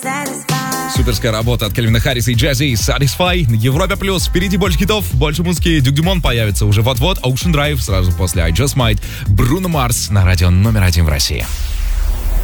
Суперская работа от Кельвина Харриса и Джаззи, Satisfy, на Европе Плюс. Впереди больше хитов, больше музыки. Дюк Дюмон появится уже вот-вот. Ocean Drive сразу после I Just Might. Бруно Марс на радио номер 1 в России.